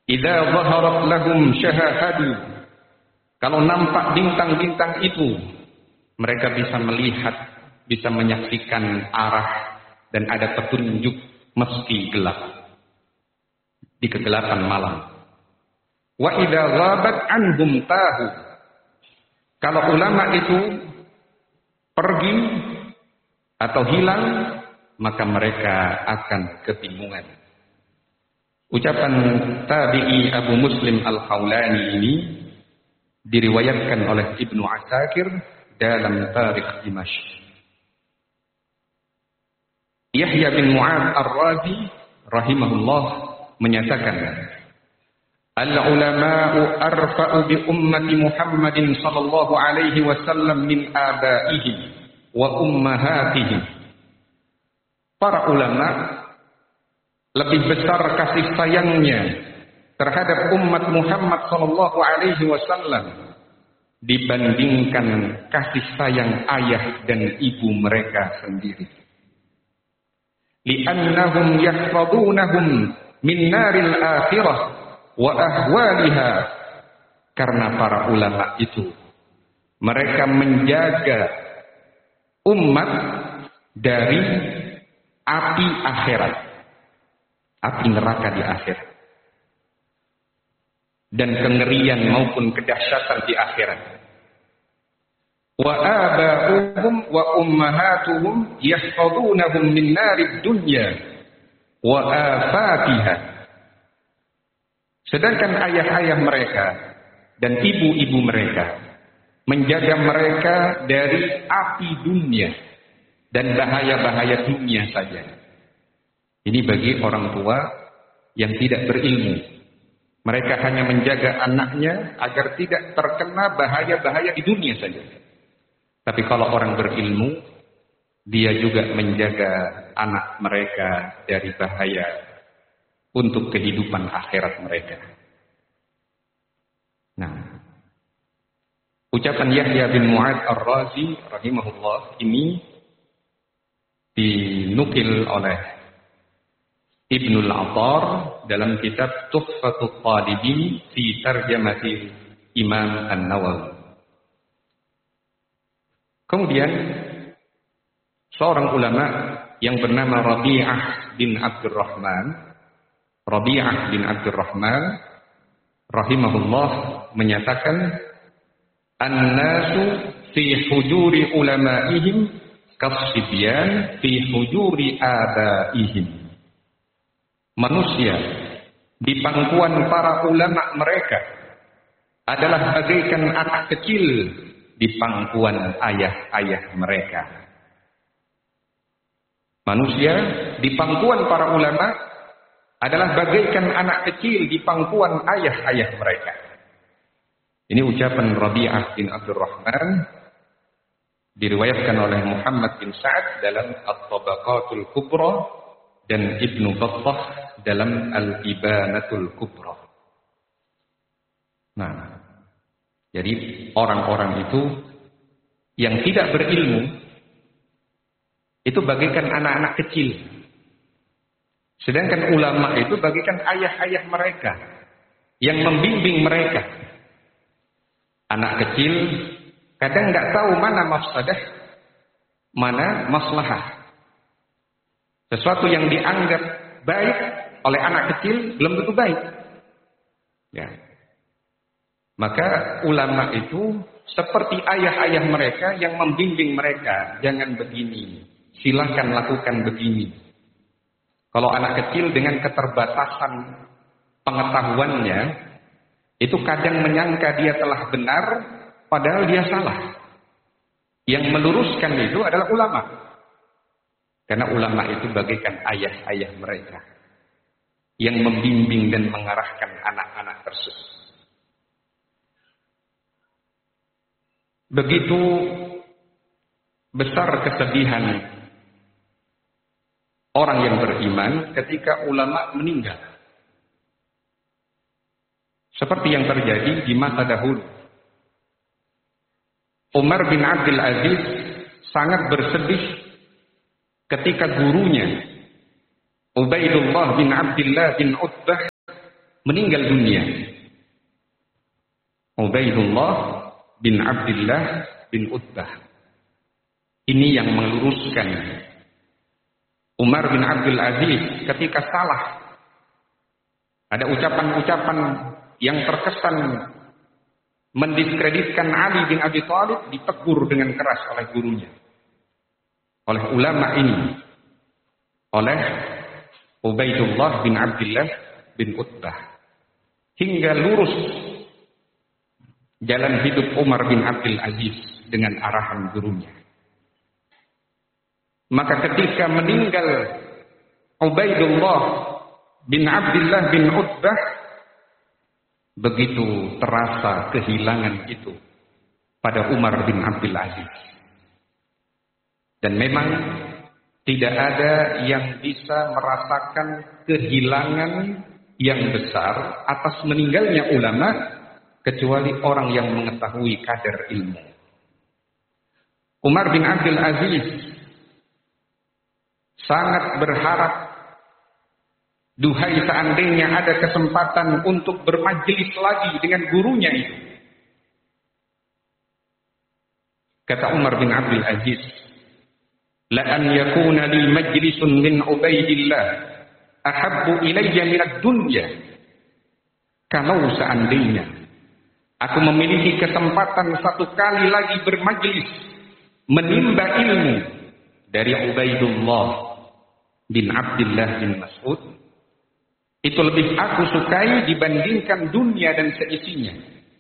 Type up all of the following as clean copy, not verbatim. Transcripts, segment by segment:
idza zaharat lahum syahahadu, kalau nampak bintang-bintang itu, mereka bisa melihat, bisa menyaksikan arah dan ada petunjuk meski gelap, di kegelapan malam. Wa idza ghabat anhum tahu, kalau ulama itu pergi atau hilang, maka mereka akan kebingungan. Ucapan tabi'i Abu Muslim Al-Khawlani ini diriwayatkan oleh Ibnu Asakir dalam Tarikh Dimashq. Yahya bin Mu'adz Ar-Razi rahimahullah menyatakan, al-ulama'u arfa'u bi ummati Muhammadin sallallahu alaihi wasallam min abaihim wa ummahatihim. Para ulama lebih besar kasih sayangnya terhadap umat Muhammad sallallahu alaihi wasallam dibandingkan kasih sayang ayah dan ibu mereka sendiri. Li'annahum yahfadunahum min naril akhirah wa ahwaliha, karena para ulama itu mereka menjaga umat dari api akhirat, api neraka di akhirat, dan kengerian maupun kedahsyatan di akhirat. Wa aba'uhum wa ummahatuhum yahfadunahum min narid dunya wa afatiha. Sedangkan ayah-ayah mereka dan ibu-ibu mereka menjaga mereka dari api dunia dan bahaya-bahaya dunia saja. Ini bagi orang tua yang tidak berilmu. Mereka hanya menjaga anaknya agar tidak terkena bahaya-bahaya di dunia saja. Tapi kalau orang berilmu, dia juga menjaga anak mereka dari bahaya untuk kehidupan akhirat mereka. Nah, ucapan Yahya bin Mu'adz Ar-Razi rahimahullah ini dinukil oleh Ibnul Attar dalam kitab Tuhfatul Talibin fi Tarjamati Imam An-Nawawi. Kemudian seorang ulama yang bernama Rabi'ah bin Abdurrahman rahimahullah menyatakan, an-nasu fi hujuri ulama'ihim kasibyan fi hujuri abaihim. Manusia di pangkuan para ulama mereka adalah bagaikan anak kecil di pangkuan ayah-ayah mereka. Manusia di pangkuan para ulama adalah bagaikan anak kecil di pangkuan ayah-ayah mereka. Ini ucapan Rabi'ah bin Abdurrahman, diriwayatkan oleh Muhammad bin Sa'ad dalam At-Tabaqatul Kubra dan Ibnu Battah dalam Al-Ibanatul Kubra. Nah, jadi orang-orang itu yang tidak berilmu itu bagaikan anak-anak kecil. Sedangkan ulama itu bagaikan ayah-ayah mereka yang membimbing mereka. Anak kecil kadang nggak tahu mana mafsadah, mana maslahah. Sesuatu yang dianggap baik oleh anak kecil belum tentu baik. Ya. Maka ulama itu seperti ayah-ayah mereka yang membimbing mereka, jangan begini, silakan lakukan begini. Kalau anak kecil dengan keterbatasan pengetahuannya, itu kadang menyangka dia telah benar, padahal dia salah. Yang meluruskan itu adalah ulama. Karena ulama itu bagaikan ayah-ayah mereka yang membimbing dan mengarahkan anak-anak tersebut. Begitu besar kesedihan orang yang beriman ketika ulama meninggal. Seperti yang terjadi di masa dahulu. Umar bin Abdul Aziz sangat bersedih ketika gurunya Ubaidullah bin Abdullah bin Utbah meninggal dunia. Ubaidullah bin Abdullah bin Utbah. Ini yang meluruskan Umar bin Abdul Aziz ketika salah. Ada ucapan-ucapan yang terkesan mendiskreditkan Ali bin Abi Thalib, ditegur dengan keras oleh gurunya, oleh ulama ini, oleh Ubaidullah bin Abdullah bin Utbah, hingga lurus jalan hidup Umar bin Abdul Aziz dengan arahan gurunya. Maka ketika meninggal Ubaidullah bin Abdullah bin Utbah, begitu terasa kehilangan itu pada Umar bin Abdul Aziz. Dan memang tidak ada yang bisa merasakan kehilangan yang besar atas meninggalnya ulama kecuali orang yang mengetahui kadar ilmu. Umar bin Abdul Aziz sangat berharap, duhai seandainya ada kesempatan untuk bermajelis lagi dengan gurunya itu. Kata Umar bin Abdul Aziz, la an yakuna li majlisun min Ubaidillah ahabbu ilayya min ad-dunya. Kalau seandainya aku memiliki kesempatan satu kali lagi bermajlis menimba ilmu dari Ubaidullah bin Abdullah bin Mas'ud, itu lebih aku sukai dibandingkan dunia dan seisinya.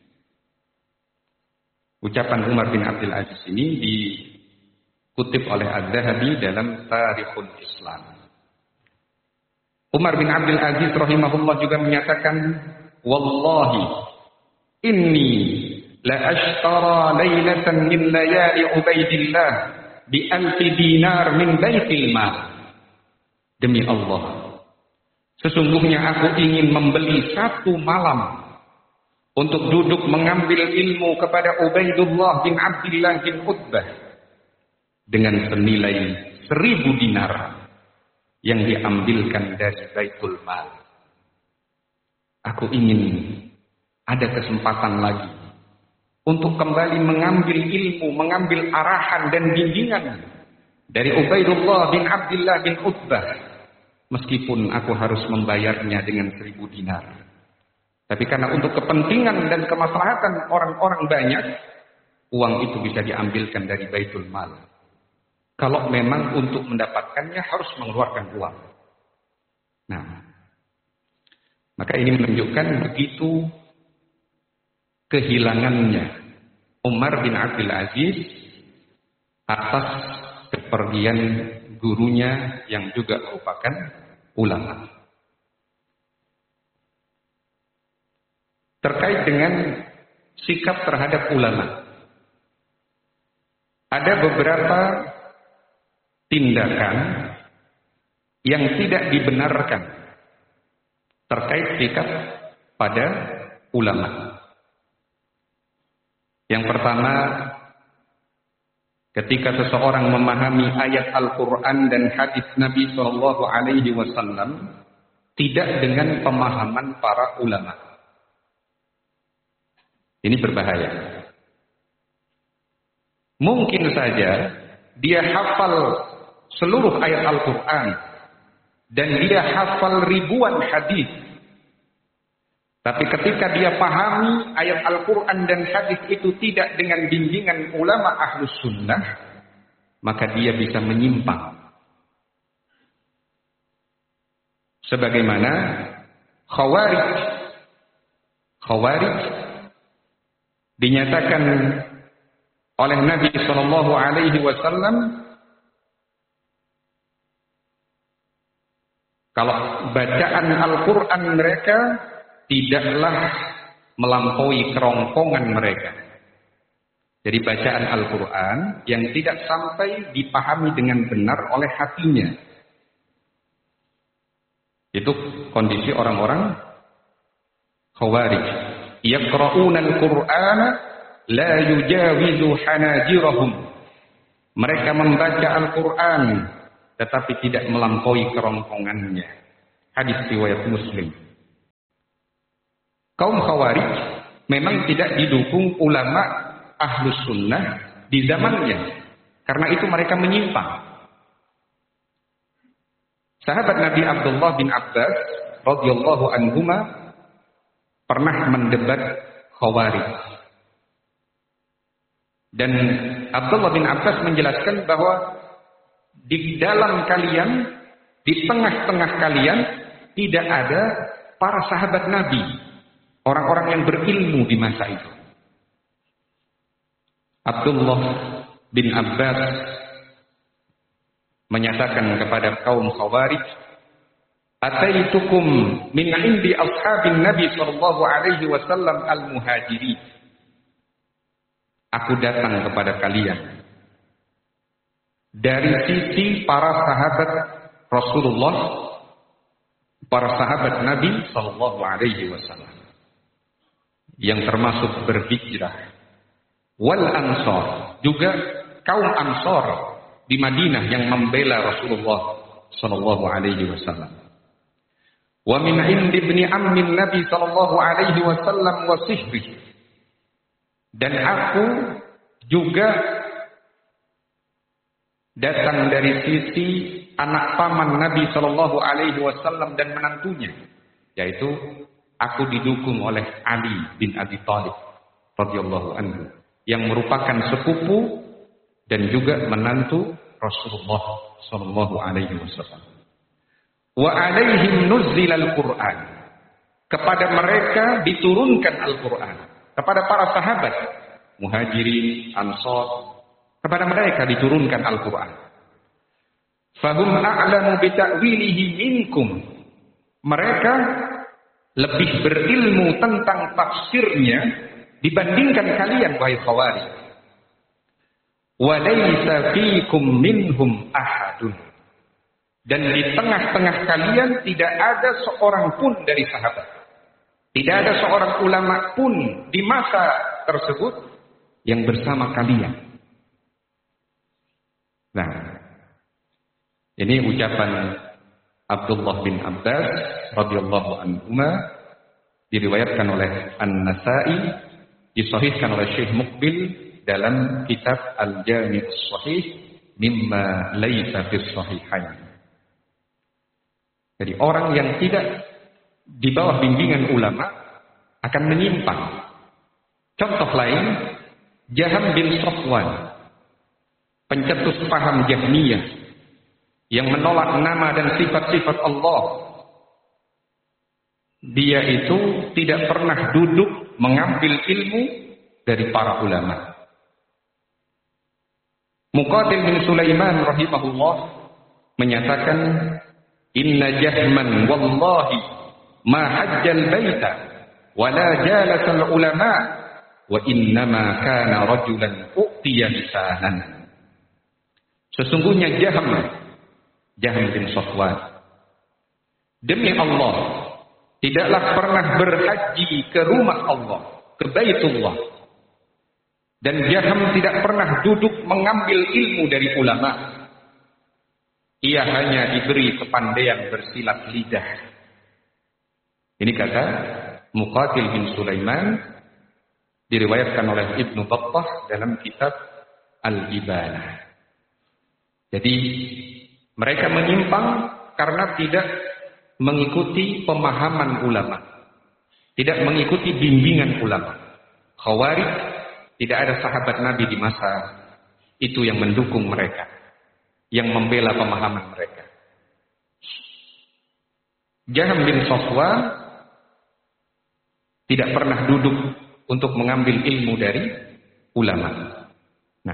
Ucapan Umar bin Abdul Aziz ini dikutip oleh Az-Zahabi dalam Tarikhul Islam. Umar bin Abdul Aziz rahimahullah juga menyatakan, wallahi inni la ashtara laylatan min layali Ubaidillah bi alfi dinar min baitil mal. Demi Allah, sesungguhnya aku ingin membeli satu malam untuk duduk mengambil ilmu kepada Ubaidullah bin Abdullah bin Utbah dengan senilai 1000 dinar yang diambilkan dari Baitul Mal. Aku ingin ada kesempatan lagi untuk kembali mengambil ilmu, mengambil arahan dan bimbingan dari Ubaidullah bin Abdullah bin Utbah. Meskipun aku harus membayarnya dengan 1000 dinar. Tapi karena untuk kepentingan dan kemaslahatan orang-orang banyak, uang itu bisa diambilkan dari Baitul Mal. Kalau memang untuk mendapatkannya harus mengeluarkan uang. Nah, maka ini menunjukkan begitu kehilangannya Umar bin Abdul Aziz atas kepergian gurunya yang juga merupakan ulama. Terkait dengan sikap terhadap ulama, ada beberapa tindakan yang tidak dibenarkan terkait sikap pada ulama. Yang pertama, ketika seseorang memahami ayat Al-Quran dan hadis Nabi SAW tidak dengan pemahaman para ulama. Ini berbahaya. Mungkin saja dia hafal seluruh ayat Al-Quran dan dia hafal ribuan hadis. Tapi ketika dia pahami ayat Al-Quran dan hadis itu tidak dengan bimbingan ulama Ahlus Sunnah, maka dia bisa menyimpang. Sebagaimana Khawarij dinyatakan oleh Nabi SAW kalau bacaan Al-Quran mereka tidaklah melampaui kerongkongan mereka. Jadi bacaan Al-Quran yang tidak sampai dipahami dengan benar oleh hatinya. Itu kondisi orang-orang Khawarij. Yaqra'una al-Qur'ana la yujawizu hanajirahum. Mereka membaca Al-Quran tetapi tidak melampaui kerongkongannya. Hadis riwayat Muslim. Kaum Khawarij memang tidak didukung ulama Ahlus Sunnah di zamannya. Karena itu mereka menyimpang. Sahabat Nabi Abdullah bin Abbas radhiyallahu anhuma pernah mendebat Khawarij. Dan Abdullah bin Abbas menjelaskan bahwa di dalam kalian, di tengah-tengah kalian tidak ada para sahabat Nabi, orang-orang yang berilmu di masa itu. Abdullah bin Abbas menyatakan kepada kaum Khawarij, "Ataitukum min indi ashabin Nabi sallallahu alaihi wasallam al-muhajirin." Aku datang kepada kalian dari sisi para sahabat Rasulullah, para sahabat Nabi sallallahu alaihi wasallam yang termasuk berhijrah, wal ansar, juga kaum Ansar di Madinah yang membela Rasulullah sallallahu alaihi wasallam. Wa min indi ibni ammin Nabi sallallahu alaihi wasallam wa sihri. Dan aku juga datang dari sisi anak paman Nabi sallallahu alaihi wasallam dan menantunya, yaitu aku didukung oleh Ali bin Abi Thalib radhiyallahu anhu yang merupakan sepupu dan juga menantu Rasulullah sallallahu alaihi wasallam. Wa alaihim nuzzilal Qur'an. Kepada mereka diturunkan Al-Qur'an. Kepada para sahabat Muhajirin, Ansar, kepada mereka diturunkan Al-Qur'an. Fahum a'lamu bi ta'wilihi minkum. Mereka lebih berilmu tentang tafsirnya dibandingkan kalian wahai Khawarij. Wa laysa fiikum minhum ahadun. Dan di tengah-tengah kalian tidak ada seorang pun dari sahabat. Tidak ada seorang ulama pun di masa tersebut yang bersama kalian. Nah, ini ucapan Abdullah bin Abbas radhiyallahu anhuma diriwayatkan oleh An-Nasa'i, disahihkan oleh Syekh Muqbil dalam kitab Al-Jami' As-Sahih mimma laysa fis sahihain. Jadi orang yang tidak di bawah bimbingan ulama akan menyimpang. Contoh lain, Jaham bin Safwan, pencetus paham Jahmiyah yang menolak nama dan sifat-sifat Allah. Dia itu tidak pernah duduk mengambil ilmu dari para ulama. Muqatil bin Sulaiman rahimahullah menyatakan, "Inna Jahman wallahi ma hajjal baita wa la jalasal ulama wa innama kana rajulan u'tiya lisanan." Sesungguhnya Jaham bin Safwan, demi Allah, tidaklah pernah berhaji ke rumah Allah, ke Baitullah. Dan Jaham tidak pernah duduk mengambil ilmu dari ulama. Ia hanya diberi kepandaian bersilat lidah. Ini kata Muqatil bin Sulaiman, diriwayatkan oleh Ibnu Battah dalam kitab Al-Ibanah. Jadi mereka menyimpang karena tidak mengikuti pemahaman ulama, tidak mengikuti bimbingan ulama. Khawarij, tidak ada sahabat Nabi di masa itu yang mendukung mereka, yang membela pemahaman mereka. Jaham bin Safwan tidak pernah duduk untuk mengambil ilmu dari ulama. Nah,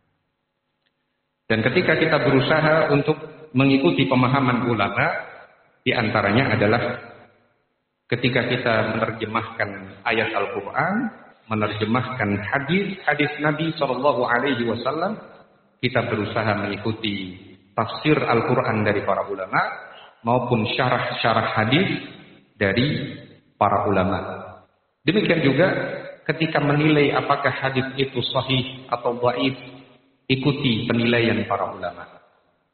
dan ketika kita berusaha untuk mengikuti pemahaman ulama, di antaranya adalah ketika kita menerjemahkan ayat Al-Quran, menerjemahkan hadis Nabi SAW, kita berusaha mengikuti tafsir Al-Quran dari para ulama maupun syarah-syarah hadis dari para ulama. Demikian juga ketika menilai apakah hadis itu sahih atau dhaif, ikuti penilaian para ulama.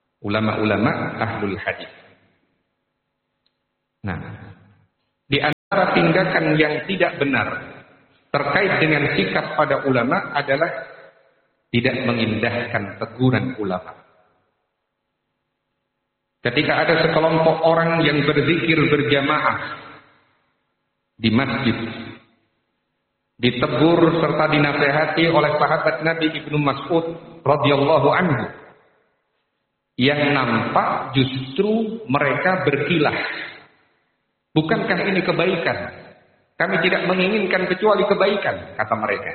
Ulama-ulama ahlul hadis. Nah, di tindakan yang tidak benar terkait dengan sikap pada ulama adalah tidak mengindahkan teguran ulama. Ketika ada sekelompok orang yang berzikir berjamaah di masjid, ditegur serta dinasehati oleh sahabat Nabi Ibnu Mas'ud radhiyallahu anhu, yang nampak justru mereka berkilah. Bukankah ini kebaikan? Kami tidak menginginkan kecuali kebaikan, kata mereka.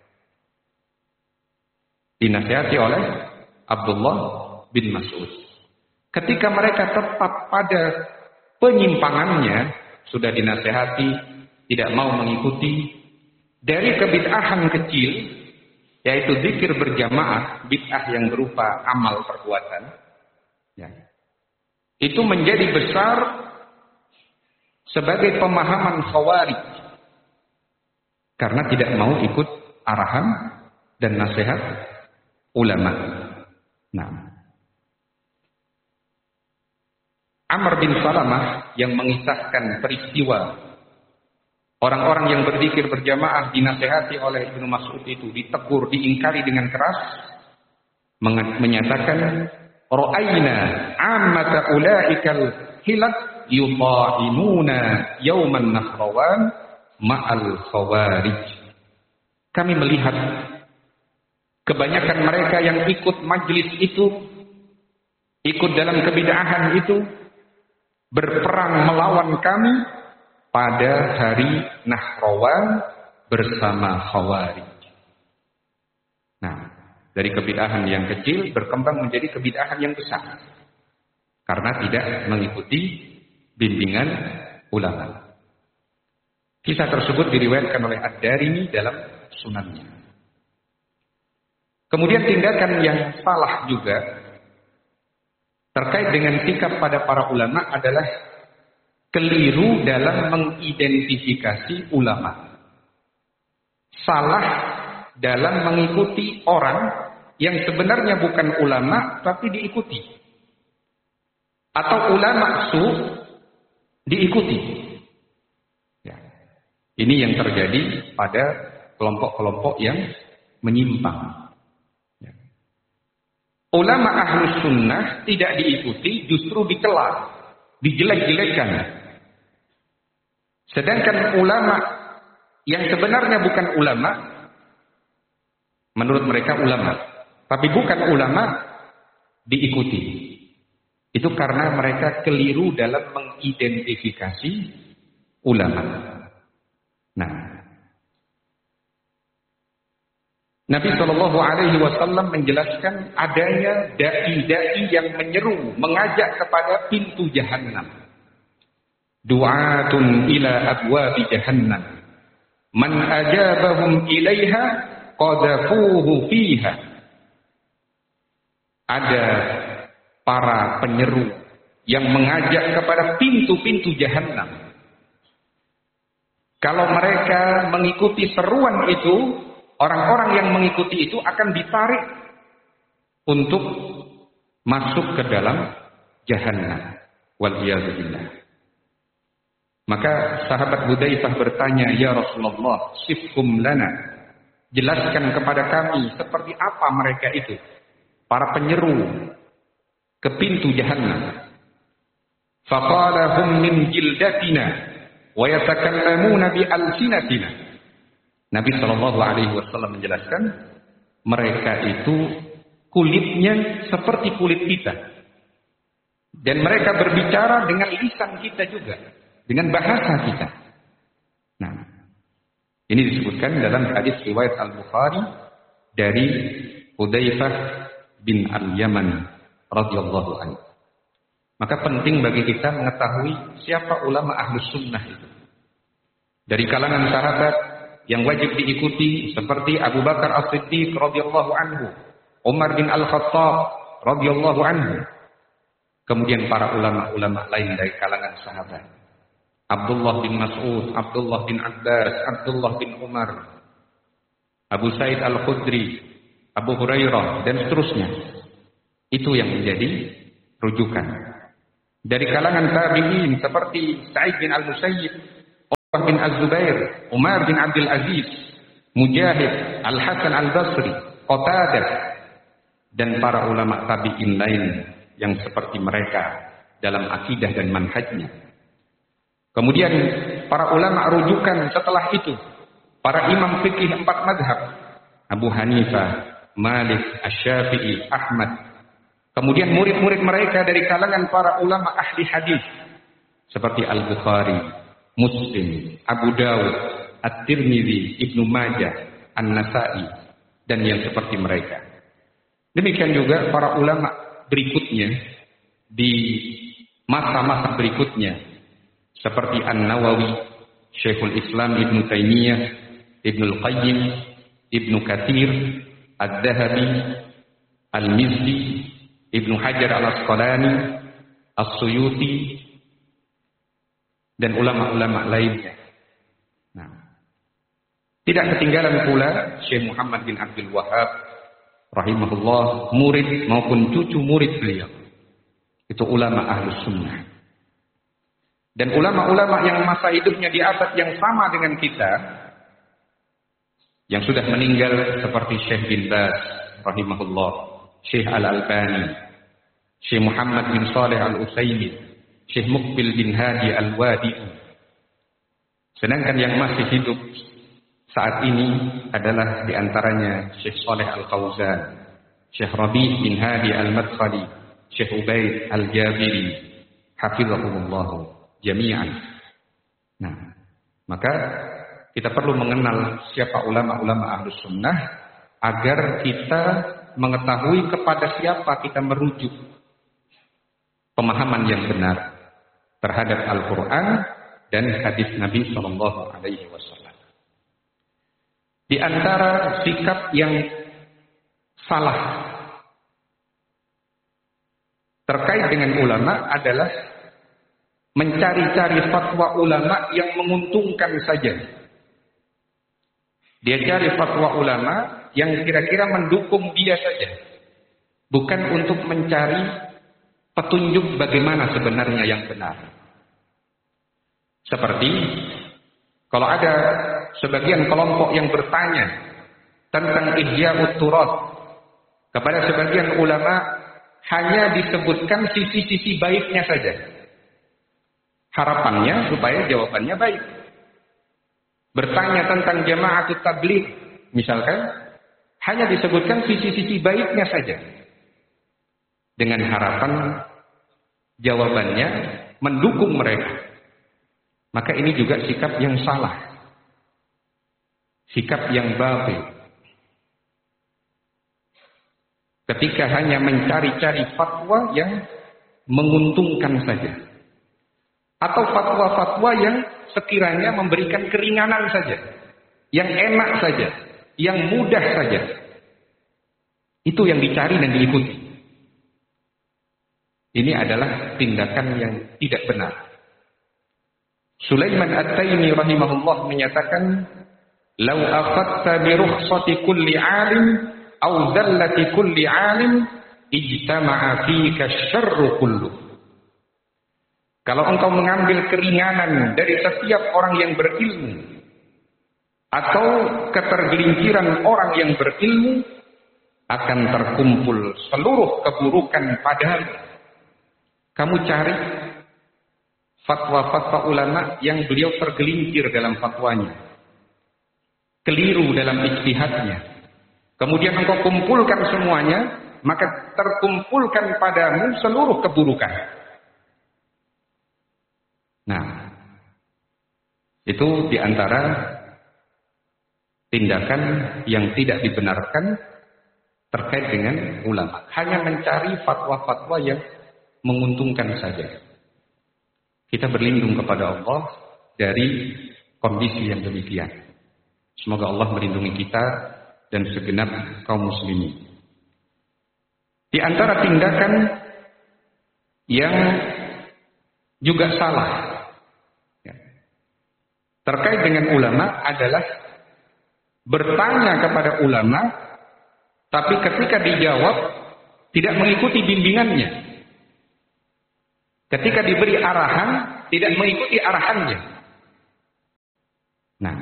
Dinasihati oleh Abdullah bin Mas'ud. Ketika mereka tetap pada penyimpangannya, sudah dinasihati, tidak mau mengikuti, dari kebid'ahan kecil, yaitu zikir berjamaah, bid'ah yang berupa amal perbuatan, ya, itu menjadi besar sebagai pemahaman Khawarij, karena tidak mau ikut arahan dan nasihat ulama. Nah, Amr bin Salamah yang mengisahkan peristiwa orang-orang yang berzikir berjamaah dinasehati oleh Ibnu Mas'ud itu, ditegur, diingkari dengan keras, menyatakan, ra'ayna ammata ulaikal hilak yuta'inuna yauman nahrawan ma'al khawarij. Kami melihat kebanyakan mereka yang ikut majlis itu, ikut dalam kebid'ahan itu, berperang melawan kami pada hari Nahrawan bersama Khawarij. Nah, dari kebid'ahan yang kecil berkembang menjadi kebid'ahan yang besar karena tidak mengikuti bimbingan ulama. Kisah tersebut diriwayatkan oleh Ad-Darimi dalam sunannya. Kemudian tindakan yang salah juga terkait dengan sikap pada para ulama adalah keliru dalam mengidentifikasi ulama. Salah dalam mengikuti orang yang sebenarnya bukan ulama tapi diikuti. Atau ulama su diikuti. Ya. Ini yang terjadi pada kelompok-kelompok yang menyimpang. Ulama ahlus sunnah tidak diikuti, justru dicela, dijelek-jelekan. Sedangkan ulama yang sebenarnya bukan ulama, menurut mereka ulama, tapi bukan ulama, diikuti. Itu karena mereka keliru dalam mengidentifikasi ulama. Nah, Nabi Shallallahu Alaihi Wasallam menjelaskan adanya dai-dai yang menyeru, mengajak kepada pintu jahannam. Du'atun ila abwabi jahannam. Man ajabahum ilaiha qadhafuhu fiha. Ada para penyeru yang mengajak kepada pintu-pintu jahannam. Kalau mereka mengikuti seruan itu, orang-orang yang mengikuti itu akan ditarik untuk masuk ke dalam jahannam. Wal'iyadzubillah. Maka sahabat Hudzaifah bertanya, ya Rasulullah, sifhum lana. Jelaskan kepada kami seperti apa mereka itu, para penyeru ke pintu jahannam. Faqala hum min jildatina wa yatakallamuna bi alsinatina. Nabi Shallallahu Alaihi Wasallam menjelaskan, mereka itu kulitnya seperti kulit kita, dan mereka berbicara dengan lisan kita juga, dengan bahasa kita. Nah, ini disebutkan dalam hadis riwayat Al-Bukhari dari Hudzaifah bin Al-Yaman radhiyallahu anhu. Maka penting bagi kita mengetahui siapa ulama ahlus sunnah itu. Dari kalangan sahabat yang wajib diikuti seperti Abu Bakar As-Siddiq radhiyallahu anhu, Umar bin Al-Khattab radhiyallahu anhu. Kemudian para ulama-ulama lain dari kalangan sahabat. Abdullah bin Mas'ud, Abdullah bin Abbas, Abdullah bin Umar, Abu Sa'id Al-Khudri, Abu Hurairah dan seterusnya. Itu yang menjadi rujukan. Dari kalangan tabi'in seperti Sa'id bin Al-Musayyib, bin Az-Zubair, Umar bin Abdul Aziz, Mujahid, Al-Hasan Al-Basri, Qatadah, dan para ulama tabi'in lain yang seperti mereka dalam akidah dan manhajnya. Kemudian para ulama rujukan setelah itu, para imam fikih 4 mazhab, Abu Hanifah, Malik, Asy-Syafi'i, Ahmad. Kemudian murid-murid mereka dari kalangan para ulama ahli hadis seperti Al-Bukhari, Muslim, Abu Dawud, At-Tirmidzi, Ibnu Majah, An-Nasa'i, dan yang seperti mereka. Demikian juga para ulama berikutnya di masa-masa berikutnya seperti An-Nawawi, Syekhul Islam Ibnu Taimiyah, Ibnu Qayyim, Ibnu Katsir, Ad-Dahabi, Al-Mizzi, Ibnu Hajar Al-Asqalani, As-Suyuti, dan ulama-ulama lainnya. Nah, tidak ketinggalan pula Syekh Muhammad bin Abdul Wahhab rahimahullah, murid maupun cucu murid beliau. Itu ulama Ahlus Sunnah. Dan ulama-ulama yang masa hidupnya di abad yang sama dengan kita, yang sudah meninggal seperti Syekh bin Baz rahimahullah, Syekh Al-Albani, Syekh Muhammad bin Shalih Al-Utsaimin, Syekh Muqbil bin Hadi Al-Wadi'i. Sedangkan yang masih hidup saat ini adalah diantaranya Syekh Shalih Al-Fauzan, Syekh Rabi' bin Hadi Al-Madkhali, Syekh Ubaid Al-Jabiri, hafizahumullah jami'an. Nah, maka kita perlu mengenal siapa ulama-ulama Ahlus Sunnah agar kita mengetahui kepada siapa kita merujuk pemahaman yang benar terhadap Al-Quran dan hadis Nabi Sallallahu Alaihi Wasallam. Di antara sikap yang salah terkait dengan ulama adalah mencari-cari fatwa ulama yang menguntungkan saja. Dia cari fatwa ulama yang kira-kira mendukung dia saja, bukan untuk mencari petunjuk bagaimana sebenarnya yang benar. Seperti kalau ada sebagian kelompok yang bertanya tentang Ihya'ut Turath kepada sebagian ulama, hanya disebutkan sisi-sisi baiknya saja. Harapannya supaya jawabannya baik. Bertanya tentang Jama'atut Tabligh misalkan, hanya disebutkan sisi-sisi baiknya saja, dengan harapan jawabannya mendukung mereka. Maka ini juga sikap yang salah, sikap yang batil. Ketika hanya mencari-cari fatwa yang menguntungkan saja, atau fatwa-fatwa yang sekiranya memberikan keringanan saja, yang enak saja, yang mudah saja, itu yang dicari dan diikuti. Ini adalah tindakan yang tidak benar. Sulaiman At-Taimi rahimahullah menyatakan, "Lau akhadta bi rukhsati kulli 'alim aw dhallati kulli 'alim, ijtama'a fika asy-syarru kullu." Kalau engkau mengambil keringanan dari setiap orang yang berilmu atau ketergelinciran orang yang berilmu, akan terkumpul seluruh keburukan padamu. Kamu cari fatwa-fatwa ulama yang beliau tergelincir dalam fatwanya, keliru dalam ijtihadnya, kemudian engkau kumpulkan semuanya, maka terkumpulkan padamu seluruh keburukan. Nah, itu diantara tindakan yang tidak dibenarkan terkait dengan ulama. Hanya mencari fatwa-fatwa yang menguntungkan saja. Kita berlindung kepada Allah dari kondisi yang demikian. Semoga Allah melindungi kita dan segenap kaum muslimin. Di antara tindakan yang juga salah terkait dengan ulama adalah bertanya kepada ulama, tapi ketika dijawab tidak mengikuti bimbingannya. Ketika diberi arahan tidak mengikuti arahannya. Nah,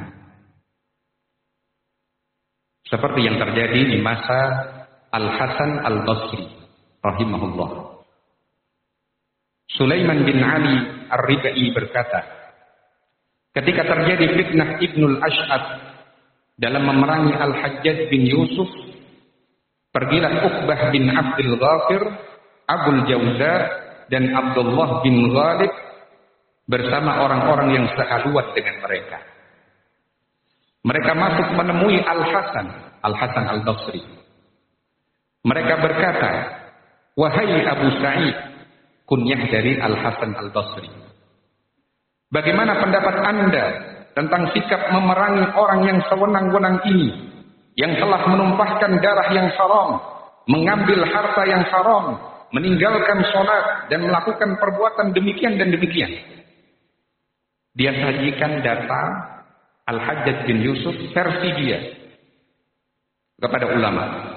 seperti yang terjadi di masa Al-Hasan Al-Basri rahimahullah. Sulaiman bin Ali Ar-Ribai berkata, ketika terjadi fitnah Ibnul Ash'ab dalam memerangi Al-Hajjaj bin Yusuf, pergilah Uqbah bin Abdul Ghafir, Abul Jawza, dan Abdullah bin Ghalib bersama orang-orang yang sehaluat dengan mereka. Mereka masuk menemui Al-Hasan Al-Basri. Mereka berkata, wahai Abu Sa'id, kunyah dari Al-Hasan Al-Basri, bagaimana pendapat Anda tentang sikap memerangi orang yang sewenang-wenang ini, yang telah menumpahkan darah yang haram, mengambil harta yang haram, meninggalkan sholat, dan melakukan perbuatan demikian dan demikian. Dia sajikan data Al-Hajjaj bin Yusuf versi dia kepada ulama.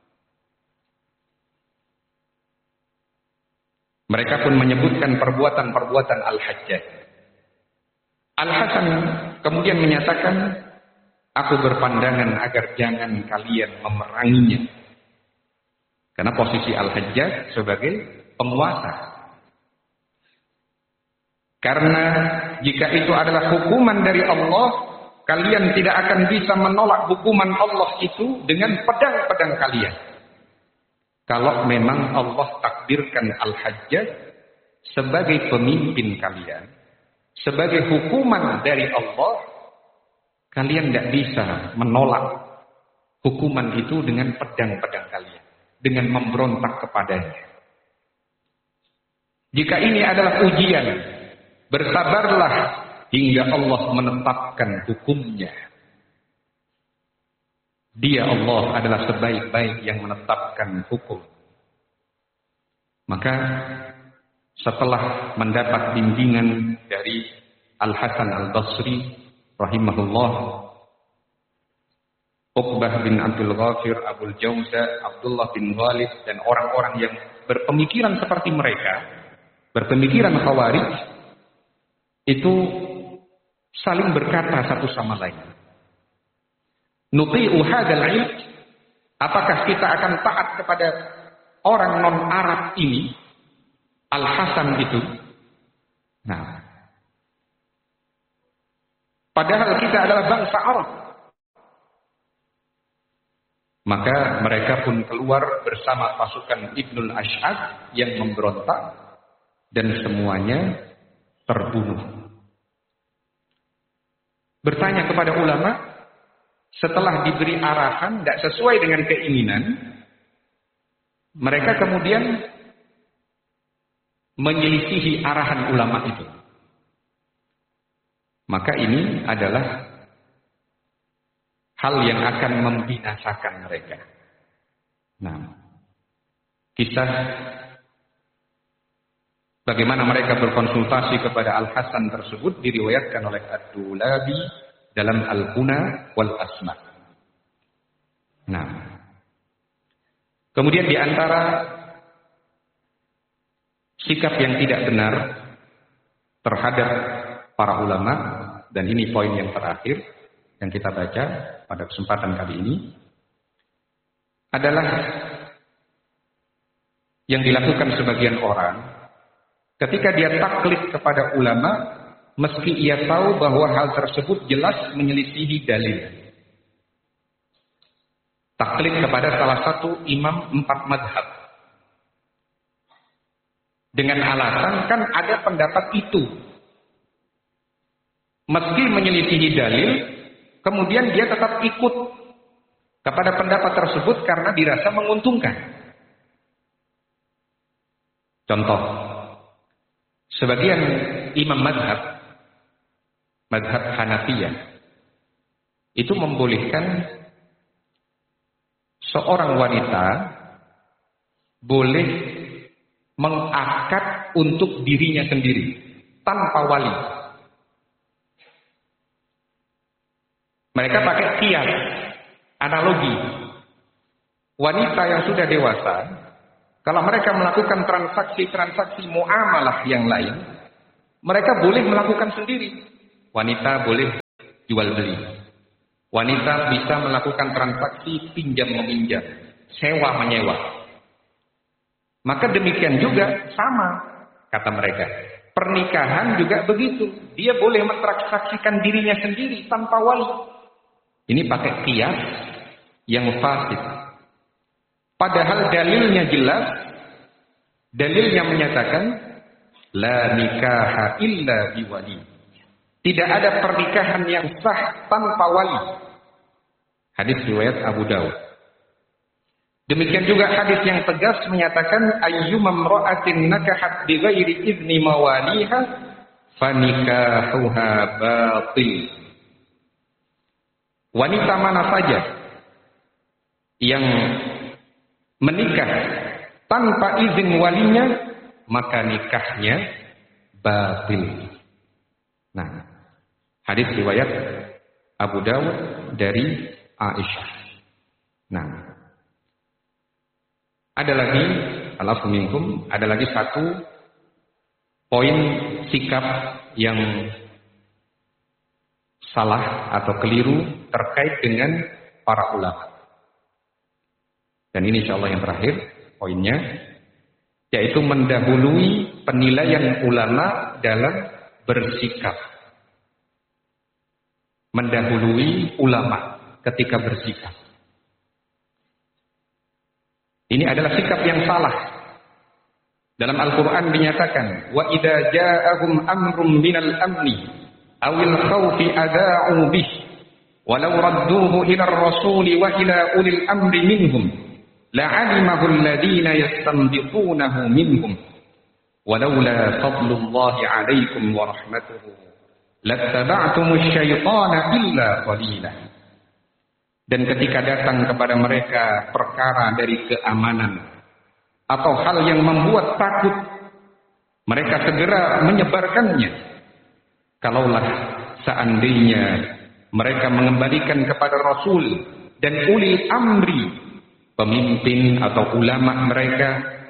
Mereka pun menyebutkan perbuatan-perbuatan Al-Hajjaj. Al-Hasan kemudian menyatakan, aku berpandangan agar jangan kalian memeranginya. Karena posisi Al-Hajjaj sebagai penguasa. Karena jika itu adalah hukuman dari Allah, kalian tidak akan bisa menolak hukuman Allah itu dengan pedang-pedang kalian. Kalau memang Allah takdirkan Al-Hajjaj sebagai pemimpin kalian, sebagai hukuman dari Allah, kalian tidak bisa menolak hukuman itu dengan pedang-pedang kalian, dengan memberontak kepadanya. Jika ini adalah ujian, bersabarlah hingga Allah menetapkan hukumnya. Dia Allah adalah sebaik-baik yang menetapkan hukum. Maka setelah mendapat bimbingan dari Al-Hasan Al-Basri rahimahullah, Uqbah bin Abdul Ghafir, Abul Jawza, Abdullah bin Ghalib, dan orang-orang yang berpemikiran seperti mereka, berpemikiran Khawarij, itu saling berkata satu sama lain, nuti'u hadzal ilm, apakah kita akan taat kepada orang non-Arab ini, Al-Hasan itu? Nah, padahal kita adalah bangsa Arab. Maka mereka pun keluar bersama pasukan Ibnul Ash'ab yang memberontak, dan semuanya terbunuh. Bertanya kepada ulama, setelah diberi arahan tidak sesuai dengan keinginan, mereka kemudian menyelisihi arahan ulama itu. Maka ini adalah hal yang akan membinasakan mereka. Nah, kisah bagaimana mereka berkonsultasi kepada Al-Hasan tersebut diriwayatkan oleh Ad-Dulabi dalam Al-Kuna wal Asma. Nah, kemudian di antara sikap yang tidak benar terhadap para ulama, dan ini poin yang terakhir yang kita baca pada kesempatan kali ini, adalah yang dilakukan sebagian orang ketika dia taklid kepada ulama, meski ia tahu bahwa hal tersebut jelas menyelisihi dalil. Taklid kepada salah satu imam 4 madhab, dengan alasan kan ada pendapat itu, meski menyelisihi dalil, kemudian dia tetap ikut kepada pendapat tersebut karena dirasa menguntungkan. Contoh, sebagian imam madhab Hanafiyah itu membolehkan seorang wanita boleh mengakad untuk dirinya sendiri tanpa wali. Mereka pakai qiyas, analogi. Wanita yang sudah dewasa, kalau mereka melakukan transaksi muamalah yang lain, mereka boleh melakukan sendiri. Wanita boleh jual beli. Wanita bisa melakukan transaksi pinjam meminjam, sewa menyewa. Maka demikian juga sama, kata mereka. Pernikahan juga begitu. Dia boleh mentransaksikan dirinya sendiri tanpa wali. Ini pakai qiyas yang fasid. Padahal dalilnya jelas. Dalilnya menyatakan la nikaha illa biwali. Tidak ada pernikahan yang sah tanpa wali. Hadis riwayat Abu Dawud. Demikian juga hadis yang tegas menyatakan ayyuma imra'atin nakahat bighairi idzni mawaliha fanikahuha batil. Wanita mana saja yang menikah tanpa izin walinya, maka nikahnya batil. Nah, hadis riwayat Abu Dawud dari Aisyah. Nah, ada lagi, alafu minkum, ada lagi satu poin sikap yang salah atau keliru terkait dengan para ulama. Dan ini insyaallah yang terakhir poinnya, yaitu mendahului penilaian ulama dalam bersikap. Mendahului ulama ketika bersikap. Ini adalah sikap yang salah. Dalam Al-Quran dinyatakan, wa idza ja'ahum amrun minal amni awil khawfi adha'u bih walau radduhu ila ar-rasuli wa ila ulil amri minhum la'alimahu alladhina yastanbiqunahu minhum walaula fadlullahi 'alaikum wa rahmatuhu lattaba'tumush syaitana illa qalila. Dan ketika datang kepada mereka perkara dari keamanan atau hal yang membuat takut, mereka segera menyebarkannya. Kalaulah seandainya mereka mengembalikan kepada Rasul dan ulil amri, pemimpin atau ulama mereka,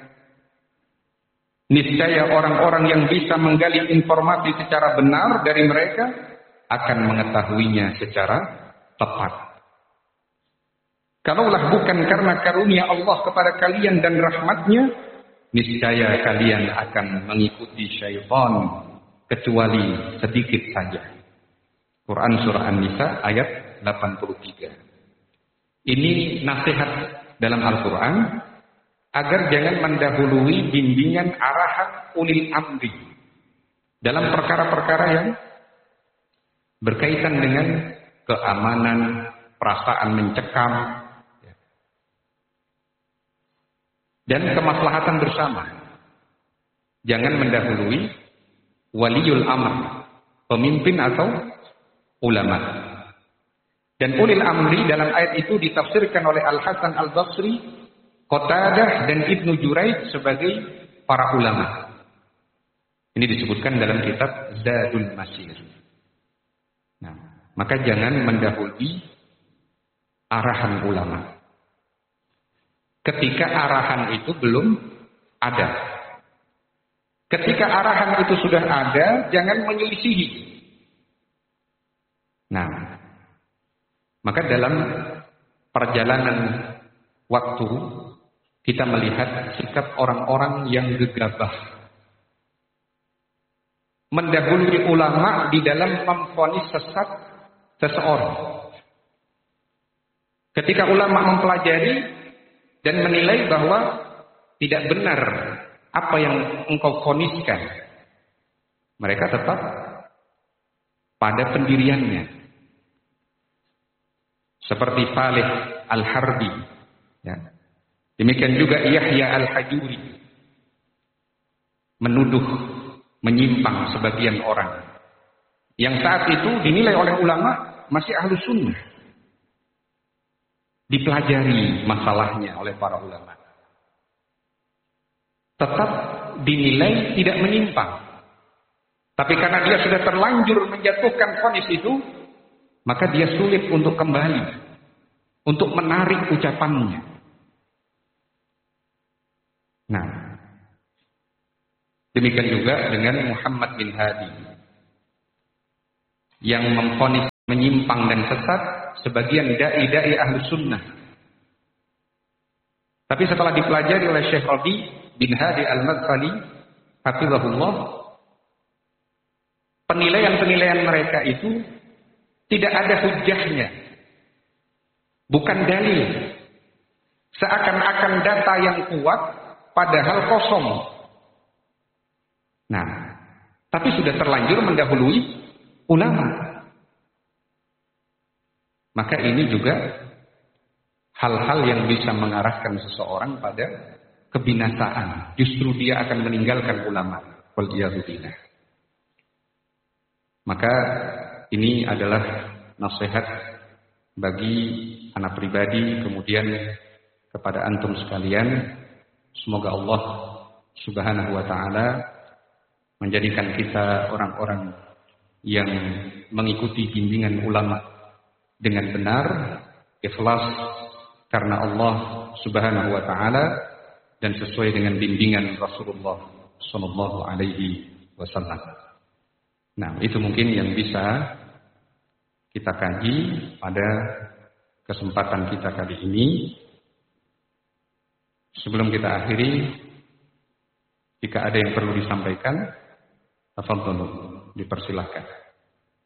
niscaya orang-orang yang bisa menggali informasi secara benar dari mereka akan mengetahuinya secara tepat. Kalaulah bukan karena karunia Allah kepada kalian dan rahmatnya, niscaya kalian akan mengikuti syaitan kecuali sedikit saja. Quran Surah An-Nisa ayat 83. Ini nasihat dalam Al-Quran agar jangan mendahului bimbingan arahan ulil amri dalam perkara-perkara yang berkaitan dengan keamanan, perasaan mencekam, dan kemaslahatan bersama. Jangan mendahului waliul amr, pemimpin atau ulama. Dan ulil amri dalam ayat itu ditafsirkan oleh Al-Hasan Al-Basri, Qatadah dan Ibnu Juraij sebagai para ulama. Ini disebutkan dalam kitab Zadul Masir. Nah, maka jangan mendahului arahan ulama ketika arahan itu belum ada. Ketika arahan itu sudah ada, jangan menyelisihi. Nah, maka dalam perjalanan waktu kita melihat sikap orang-orang yang gegabah mendahului ulama di dalam memvonis sesat seseorang. Ketika ulama mempelajari dan menilai bahwa tidak benar apa yang engkau voniskan, mereka tetap pada pendiriannya. Seperti Salih Al-Harbi, ya. Demikian juga Yahya Al-Hajuri menuduh menyimpang sebagian orang yang saat itu dinilai oleh ulama masih ahlus sunnah. Dipelajari masalahnya oleh para ulama, tetap dinilai tidak menyimpang. Tapi karena dia sudah terlanjur menjatuhkan vonis itu, maka dia sulit untuk kembali, untuk menarik ucapannya. Nah, demikian juga dengan Muhammad bin Hadi yang memvonis menyimpang dan sesat sebagian dai-dai Ahlus Sunnah. Tapi setelah dipelajari oleh Syekh Rabi bin Hadi Al-Madkhali hafizahullah, penilaian-penilaian mereka itu tidak ada hujjahnya, bukan dalil. Seakan-akan data yang kuat padahal kosong. Nah, tapi sudah terlanjur mendahului ulama. Maka ini juga hal-hal yang bisa mengarahkan seseorang pada kebinasaan. Justru dia akan meninggalkan ulama. Waliyadzubillah. Maka ini adalah nasihat bagi anak pribadi, kemudian kepada antum sekalian. Semoga Allah Subhanahu wa ta'ala menjadikan kita orang-orang yang mengikuti bimbingan ulama dengan benar, ikhlas karena Allah Subhanahu wa ta'ala dan sesuai dengan bimbingan Rasulullah sallallahu alaihi wasallam. Nah, itu mungkin yang bisa kita kaji pada kesempatan kita kali ini. Sebelum kita akhiri, jika ada yang perlu disampaikan, tafadhol, dipersilahkan.